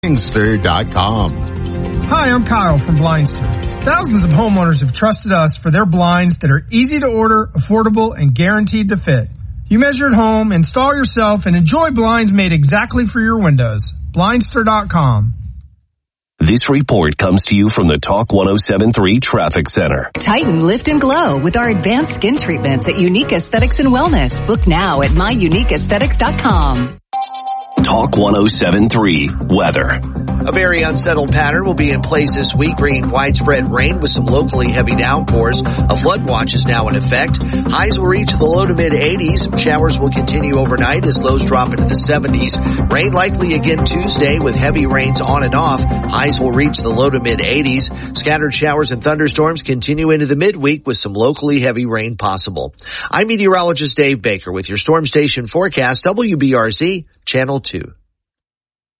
Blindster.com. Hi, I'm Kyle from Blindster. Thousands of homeowners have trusted us for their blinds that are easy to order, affordable, and guaranteed to fit. You measure at home, install yourself, and enjoy blinds made exactly for your windows. Blindster.com. This report comes to you from the Talk 107.3 Traffic Center. Tighten, lift, and glow with our advanced skin treatments at Unique Aesthetics and Wellness. Book now at myuniqueaesthetics.com. Talk 107.3 Weather. A very unsettled pattern will be in place this week, bringing widespread rain with some locally heavy downpours. A flood watch is now in effect. Highs will reach the low to mid 80s. Showers will continue overnight as lows drop into the 70s. Rain likely again Tuesday with heavy rains on and off. Highs will reach the low to mid 80s. Scattered showers and thunderstorms continue into the midweek with some locally heavy rain possible. I'm meteorologist Dave Baker with your Storm Station forecast, WBRZ Channel 2.